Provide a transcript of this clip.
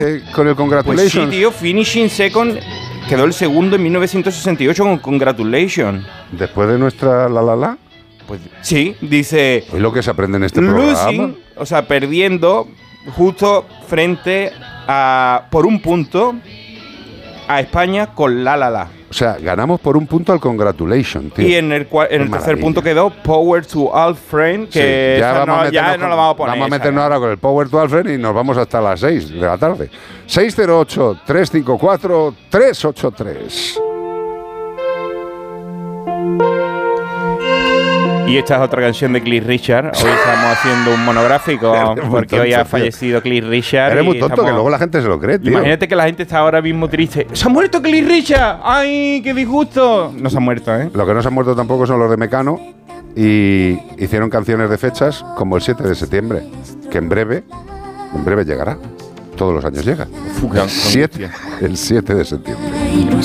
con el Congratulations. Pues sí, tío, Finishing Second quedó el segundo en 1968 con Congratulations. Después de nuestra la. Pues sí, dice... Hoy lo que se aprende en este programa. Losing, o sea, perdiendo justo frente a, por un punto, a España con la. O sea, ganamos por un punto al Congratulations, tío. Y en el tercer punto quedó Power to All Friend, que sí, ya no la vamos a poner. Vamos a meternos ahora con el Power to All Friend y nos vamos hasta las 6 de la tarde. 608-354-383. Y esta es otra canción de Cliff Richard. Hoy estamos haciendo un monográfico porque hoy ha fallecido Cliff Richard. Eres muy tonto, que luego la gente se lo cree, tío. Imagínate que la gente está ahora mismo triste. ¡Se ha muerto Cliff Richard! ¡Ay, qué disgusto! No se ha muerto, ¿eh? Lo que no se han muerto tampoco son los de Mecano. Y hicieron canciones de fechas como el 7 de septiembre, que en breve llegará. Todos los años llega. El 7 de septiembre.